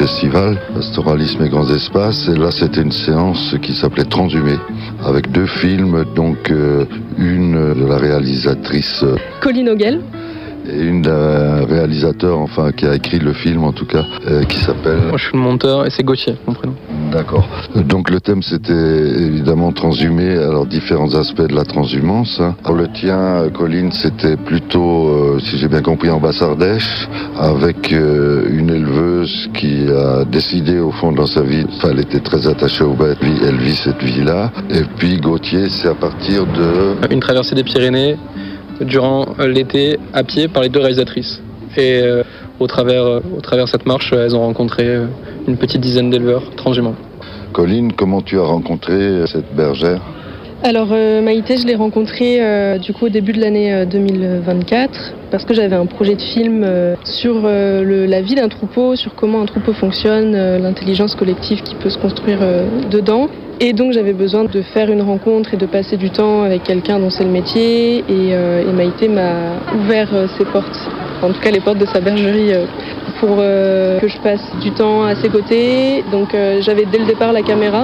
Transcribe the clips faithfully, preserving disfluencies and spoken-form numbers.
festival, Pastoralisme et Grands Espaces. Et là, c'était une séance qui s'appelait Transhumé, avec deux films, donc euh, une de la réalisatrice euh, Colline Auguel. Et une d'un réalisateur, enfin, qui a écrit le film en tout cas, euh, qui s'appelle... Moi je suis le monteur et c'est Gauthier, mon prénom. D'accord. Donc le thème c'était évidemment transhumer, alors différents aspects de la transhumance. Pour le tien, Colline, c'était plutôt, euh, si j'ai bien compris, en Basse-Ardèche, avec euh, une éleveuse qui a décidé au fond dans sa vie, enfin elle était très attachée aux bêtes, elle vit cette vie-là. Et puis Gauthier, c'est à partir de... Une traversée des Pyrénées, durant l'été, à pied, par les deux réalisatrices. Et euh, au travers, euh, au travers de cette marche, elles ont rencontré euh, une petite dizaine d'éleveurs transhumants. Colline, comment tu as rencontré cette bergère ? Alors euh, Maïté, je l'ai rencontrée euh, du coup au début de l'année euh, deux mille vingt-quatre parce que j'avais un projet de film euh, sur euh, le, la vie d'un troupeau, sur comment un troupeau fonctionne, euh, l'intelligence collective qui peut se construire euh, dedans. Et donc j'avais besoin de faire une rencontre et de passer du temps avec quelqu'un dont c'est le métier. Et, euh, et Maïté m'a ouvert euh, ses portes, en tout cas les portes de sa bergerie, euh, pour euh, que je passe du temps à ses côtés. Donc euh, j'avais dès le départ la caméra.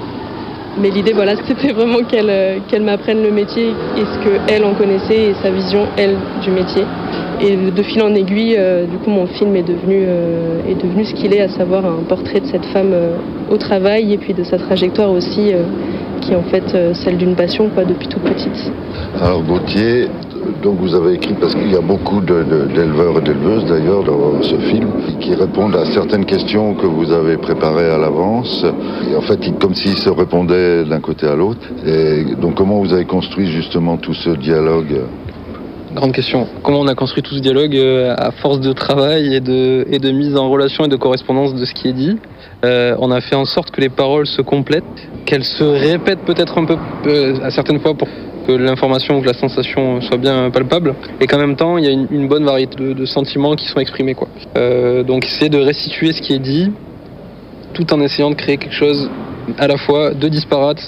Mais l'idée, voilà, c'était vraiment qu'elle euh, qu'elle m'apprenne le métier et ce qu'elle en connaissait et sa vision, elle, du métier. Et de fil en aiguille, euh, du coup, mon film est devenu, euh, est devenu ce qu'il est, à savoir un portrait de cette femme euh, au travail et puis de sa trajectoire aussi, euh, qui est en fait euh, celle d'une passion, quoi, depuis toute petite. Alors Gauthier, donc vous avez écrit, parce qu'il y a beaucoup de, de, d'éleveurs et d'éleveuses d'ailleurs dans ce film, qui répondent à certaines questions que vous avez préparées à l'avance. Et en fait, comme s'ils se répondaient d'un côté à l'autre. Et donc comment vous avez construit justement tout ce dialogue ? Grande question. Comment on a construit tout ce dialogue euh, à force de travail et de, et de mise en relation et de correspondance de ce qui est dit. Euh, on a fait en sorte que les paroles se complètent, qu'elles se répètent peut-être un peu euh, à certaines fois pour que l'information ou que la sensation soit bien palpable, et qu'en même temps il y a une, une bonne variété de, de sentiments qui sont exprimés, quoi. Euh, donc essayer de restituer ce qui est dit, tout en essayant de créer quelque chose à la fois de disparate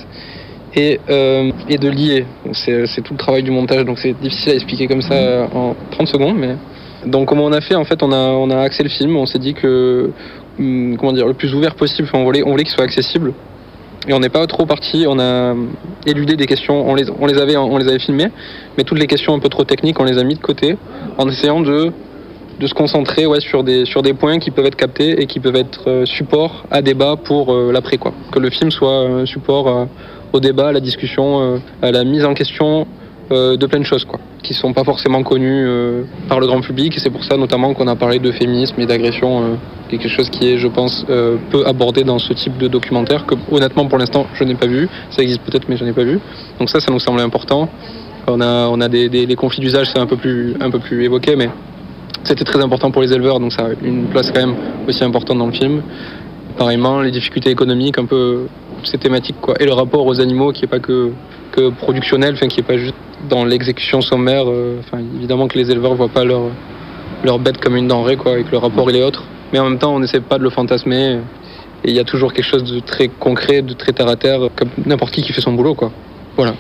et, euh, et de lié. Donc c'est, c'est tout le travail du montage, donc c'est difficile à expliquer comme ça en trente secondes. Mais... Donc comment on a fait ? En fait, on a, on a axé le film, on s'est dit que, hum, comment dire, le plus ouvert possible, on voulait, on voulait qu'il soit accessible. Et on n'est pas trop parti, on a éludé des questions, on les, on, les avait, on les avait filmées, mais toutes les questions un peu trop techniques, on les a mis de côté, en essayant de, de se concentrer ouais, sur, des, sur des points qui peuvent être captés et qui peuvent être euh, support à débat pour euh, l'après, quoi. Que le film soit euh, support euh, au débat, à la discussion, euh, à la mise en question euh, de plein de choses, quoi, qui ne sont pas forcément connues euh, par le grand public. Et c'est pour ça notamment qu'on a parlé de féminisme et d'agression, euh, quelque chose qui est, je pense, euh, peu abordé dans ce type de documentaire, que honnêtement pour l'instant je n'ai pas vu. Ça existe peut-être mais je n'ai pas vu. Donc ça, ça nous semblait important. On a, on a des, des, des conflits d'usage, c'est un peu plus, un peu plus évoqué, mais c'était très important pour les éleveurs, donc ça a une place quand même aussi importante dans le film. Pareillement, les difficultés économiques, un peu ces thématiques, quoi. Et le rapport aux animaux qui n'est pas que, que productionnel, enfin, qui n'est pas juste dans l'exécution sommaire. Euh, enfin, évidemment que les éleveurs ne voient pas leur, leur bête comme une denrée, quoi, et que le rapport il est autre. Mais en même temps, on n'essaie pas de le fantasmer. Et il y a toujours quelque chose de très concret, de très terre à terre, comme n'importe qui qui fait son boulot, quoi. Voilà.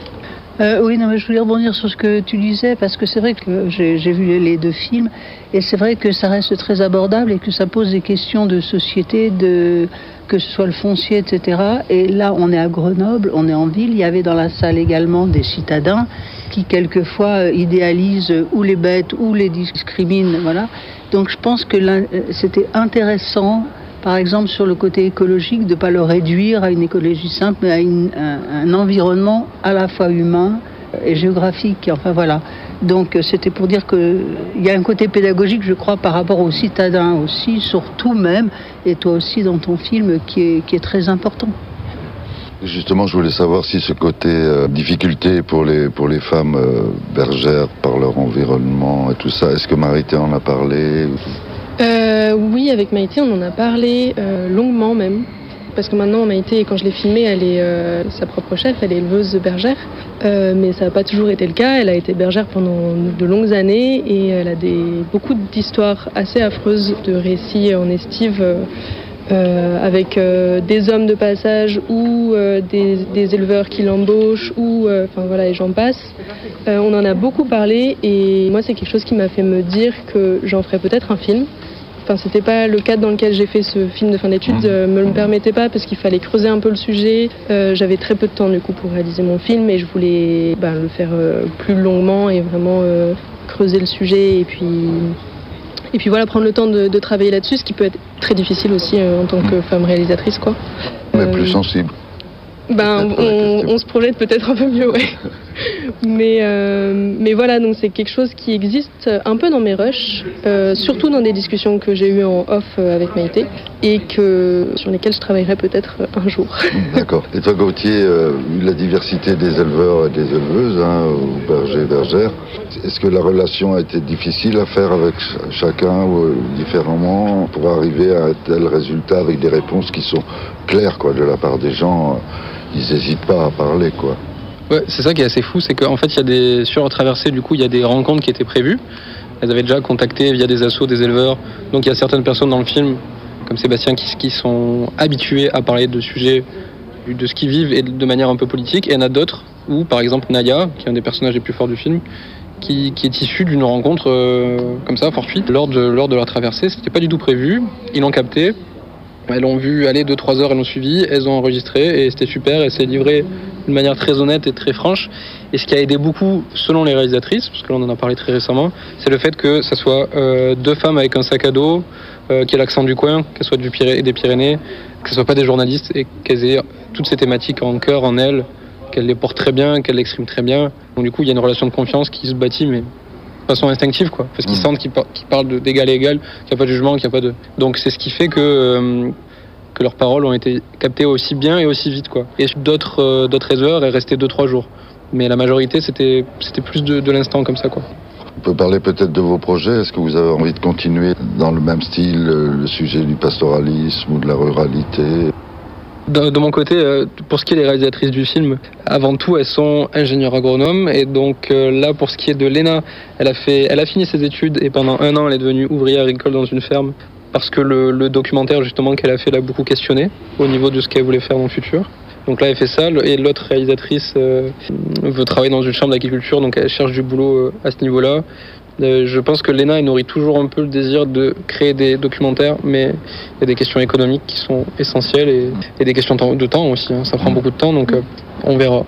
Euh, oui, non, mais je voulais rebondir sur ce que tu disais, parce que c'est vrai que j'ai, j'ai vu les deux films, et c'est vrai que ça reste très abordable et que ça pose des questions de société, de, que ce soit le foncier, et cetera. Et là, on est à Grenoble, on est en ville, il y avait dans la salle également des citadins qui, quelquefois, idéalisent ou les bêtes ou les discriminent, voilà. Donc je pense que c'était intéressant, par exemple sur le côté écologique, de ne pas le réduire à une écologie simple, mais à une, un, un environnement à la fois humain et géographique. Enfin voilà. Donc c'était pour dire qu'il y a un côté pédagogique, je crois, par rapport aux citadins aussi, surtout même, et toi aussi dans ton film, qui est, qui est très important. Justement, je voulais savoir si ce côté euh, difficulté pour les, pour les femmes euh, bergères par leur environnement et tout ça, est-ce que Maïté en a parlé ? Euh, oui, avec Maïté, on en a parlé euh, longuement même. Parce que maintenant, Maïté, quand je l'ai filmée, elle est euh, sa propre chef, elle est éleveuse bergère. Euh, mais ça n'a pas toujours été le cas. Elle a été bergère pendant de longues années et elle a des, beaucoup d'histoires assez affreuses, de récits en estive euh, euh, avec euh, des hommes de passage ou euh, des, des éleveurs qui l'embauchent, ou enfin euh, voilà, et j'en passe. Euh, on en a beaucoup parlé et moi, c'est quelque chose qui m'a fait me dire que j'en ferais peut-être un film. enfin c'était pas le cadre dans lequel j'ai fait ce film de fin d'études, euh, me le permettait pas parce qu'il fallait creuser un peu le sujet. Euh, j'avais très peu de temps du coup pour réaliser mon film et je voulais ben, le faire euh, plus longuement et vraiment euh, creuser le sujet et puis et puis voilà, prendre le temps de, de travailler là-dessus, ce qui peut être très difficile aussi euh, en tant que femme réalisatrice quoi. Mais Euh, plus sensible. Ben, on, on se projette peut-être un peu mieux, ouais. Mais, euh, mais voilà, donc c'est quelque chose qui existe un peu dans mes rushs, euh, surtout dans des discussions que j'ai eues en off avec Maïté et que, sur lesquelles je travaillerai peut-être un jour. D'accord. Et toi, Gauthier, euh, la diversité des éleveurs et des éleveuses, hein, ou bergers et bergères, est-ce que la relation a été difficile à faire avec ch- chacun ou euh, différemment pour arriver à un tel résultat avec des réponses qui sont claires, quoi, de la part des gens euh, ils n'hésitent pas à parler, quoi. Ouais, c'est ça qui est assez fou, c'est qu'en fait, il y a des sur la traversée, du coup, il y a des rencontres qui étaient prévues. Elles avaient déjà contacté via des assos, des éleveurs. Donc il y a certaines personnes dans le film, comme Sébastien, qui, qui sont habituées à parler de sujets, de ce qu'ils vivent et de manière un peu politique. Et il y en a d'autres où, par exemple, Naya, qui est un des personnages les plus forts du film, qui, qui est issue d'une rencontre euh, comme ça, fortuite, lors de, lors de la traversée. C'était pas du tout prévu. Ils l'ont capté. Elles l'ont vu aller deux trois heures, elles l'ont suivi, elles ont enregistré et c'était super et c'est livré d'une manière très honnête et très franche. Et ce qui a aidé beaucoup, selon les réalisatrices, parce que là on en a parlé très récemment, c'est le fait que ça soit euh, deux femmes avec un sac à dos, euh, qui aient l'accent du coin, qu'elles soient du Piré- des Pyrénées, que ce soit pas des journalistes et qu'elles aient toutes ces thématiques en cœur, en elles, qu'elles les portent très bien, qu'elles l'expriment très bien. Donc du coup il y a une relation de confiance qui se bâtit, mais de façon instinctive, quoi, parce qu'ils mmh. sentent qu'ils, par- qu'ils parlent de, d'égal à égal, qu'il n'y a pas de jugement, qu'il n'y a pas de... Donc c'est ce qui fait que, euh, que leurs paroles ont été captées aussi bien et aussi vite, quoi. Et d'autres, euh, d'autres éleveurs est resté deux trois jours. Mais la majorité, c'était, c'était plus de, de l'instant comme ça, quoi. On peut parler peut-être de vos projets. Est-ce que vous avez envie de continuer dans le même style, le sujet du pastoralisme ou de la ruralité ? De, de mon côté, euh, pour ce qui est des réalisatrices du film, avant tout, elles sont ingénieures agronomes. Et donc euh, là, pour ce qui est de Léna, elle a, fait, elle a fini ses études et pendant un an, elle est devenue ouvrière agricole dans une ferme parce que le, le documentaire justement qu'elle a fait l'a beaucoup questionné au niveau de ce qu'elle voulait faire dans le futur. Donc là, elle fait ça. Et l'autre réalisatrice euh, veut travailler dans une chambre d'agriculture, donc elle cherche du boulot euh, à ce niveau-là. Euh, je pense que Léna, elle nourrit toujours un peu le désir de créer des documentaires, mais il y a des questions économiques qui sont essentielles et, et des questions de temps aussi. Hein. Ça prend beaucoup de temps, donc euh, on verra.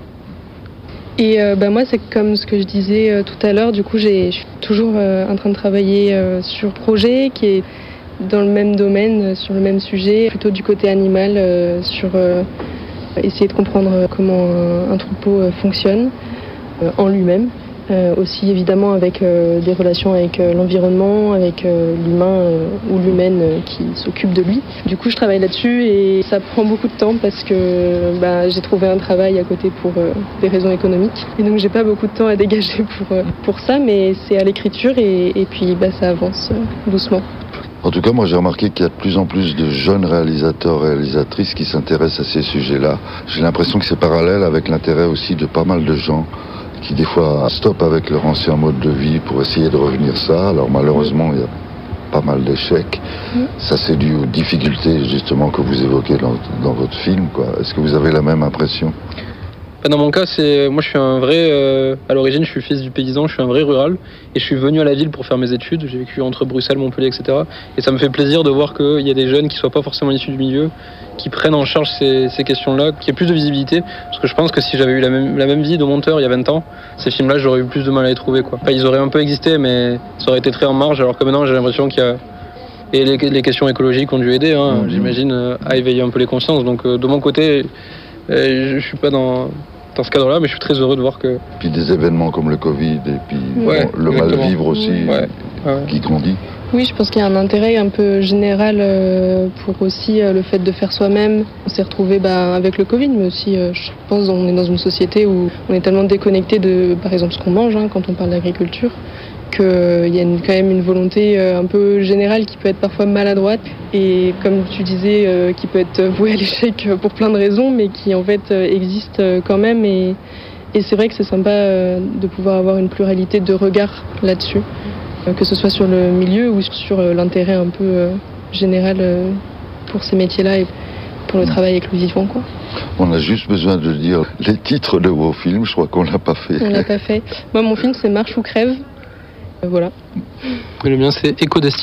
Et euh, bah moi, c'est comme ce que je disais euh, tout à l'heure. Du coup, j'ai, je suis toujours euh, en train de travailler euh, sur projet qui est dans le même domaine, euh, sur le même sujet, plutôt du côté animal, euh, sur euh, essayer de comprendre comment un, un troupeau euh, fonctionne euh, en lui-même. Euh, aussi évidemment avec euh, des relations avec euh, l'environnement, avec euh, l'humain euh, ou l'humaine euh, qui s'occupe de lui. Du coup je travaille là-dessus et ça prend beaucoup de temps parce que bah, j'ai trouvé un travail à côté pour euh, des raisons économiques. Et donc j'ai pas beaucoup de temps à dégager pour, euh, pour ça, mais c'est à l'écriture et, et puis bah, ça avance euh, doucement. En tout cas, moi j'ai remarqué qu'il y a de plus en plus de jeunes réalisateurs et réalisatrices qui s'intéressent à ces sujets-là. J'ai l'impression que c'est parallèle avec l'intérêt aussi de pas mal de gens qui des fois stoppent avec leur ancien mode de vie pour essayer de revenir ça. Alors malheureusement, il y a pas mal d'échecs. Mmh. Ça c'est dû aux difficultés justement que vous évoquez dans, dans votre film, quoi. Est-ce que vous avez la même impression ? Dans mon cas, c'est moi je suis un vrai, euh, à l'origine je suis fils du paysan, je suis un vrai rural et je suis venu à la ville pour faire mes études. J'ai vécu entre Bruxelles, Montpellier, et cetera. Et ça me fait plaisir de voir qu'il y a des jeunes qui ne soient pas forcément issus du milieu, qui prennent en charge ces, ces questions-là, qu'il y ait plus de visibilité. Parce que je pense que si j'avais eu la même, la même vie de monteur il y a vingt ans, ces films-là j'aurais eu plus de mal à les trouver, quoi. Enfin, ils auraient un peu existé, mais ça aurait été très en marge, alors que maintenant j'ai l'impression qu'il y a... Et les, les questions écologiques ont dû aider, hein, mmh. j'imagine, à éveiller un peu les consciences. Donc euh, de mon côté, euh, je ne suis pas dans... dans ce cadre-là, mais je suis très heureux de voir que... Puis des événements comme le Covid et puis ouais, bon, le mal-vivre aussi ouais, ouais. qui grandit. Oui, je pense qu'il y a un intérêt un peu général euh, pour aussi euh, le fait de faire soi-même. On s'est retrouvés bah, avec le Covid, mais aussi euh, je pense qu'on est dans une société où on est tellement déconnecté de, par exemple, ce qu'on mange hein, quand on parle d'agriculture, qu'il euh, y a une, quand même une volonté euh, un peu générale qui peut être parfois maladroite et comme tu disais, euh, qui peut être vouée à l'échec pour plein de raisons, mais qui en fait euh, existe euh, quand même. Et, et c'est vrai que c'est sympa euh, de pouvoir avoir une pluralité de regards là-dessus, euh, que ce soit sur le milieu ou sur euh, l'intérêt un peu euh, général euh, pour ces métiers-là et pour le travail avec le vivant, quoi. On a juste besoin de dire les titres de vos films, je crois qu'on l'a pas fait. On l'a pas fait. Moi, mon film, c'est Marche ou crève. Voilà. Le mien, c'est Écho d'estive.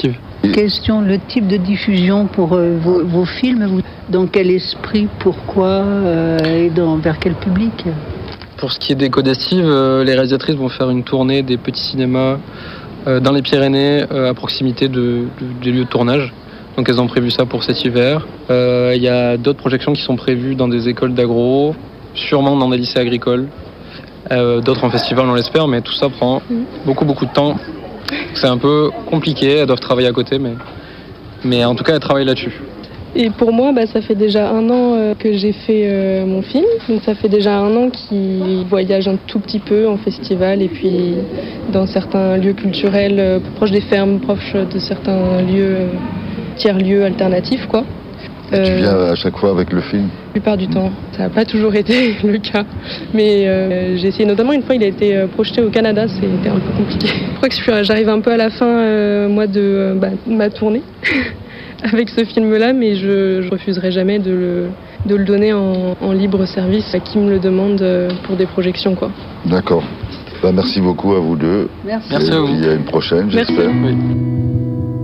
Question, le type de diffusion pour euh, vos, vos films, vous, dans quel esprit, pourquoi euh, et dans, vers quel public? Pour ce qui est des Côtes d'Estive, euh, les réalisatrices vont faire une tournée des petits cinémas euh, dans les Pyrénées, euh, à proximité de, de, des lieux de tournage. Donc elles ont prévu ça pour cet hiver. Il euh, y a d'autres projections qui sont prévues dans des écoles d'agro, sûrement dans des lycées agricoles, euh, d'autres en festival on l'espère, mais tout ça prend beaucoup beaucoup de temps. C'est un peu compliqué, elles doivent travailler à côté, mais, mais en tout cas elles travaillent là-dessus. Et pour moi, bah, ça fait déjà un an euh, que j'ai fait euh, mon film. Donc ça fait déjà un an qu'il voyage un tout petit peu en festival et puis dans certains lieux culturels euh, proches des fermes, proches de certains lieux, euh, tiers-lieux alternatifs, quoi. Et tu viens à chaque fois avec le film? La plupart du temps. Ça n'a pas toujours été le cas. Mais euh, j'ai essayé, notamment une fois, il a été euh, projeté au Canada, c'était un peu compliqué. Je crois que j'arrive un peu à la fin, euh, moi, de euh, bah, ma tournée avec ce film-là, mais je ne refuserai jamais de le, de le donner en, en libre service à qui me le demande euh, pour des projections, quoi. D'accord. Bah, merci beaucoup à vous deux. Merci. Merci à vous. Et puis à une prochaine, j'espère. Oui.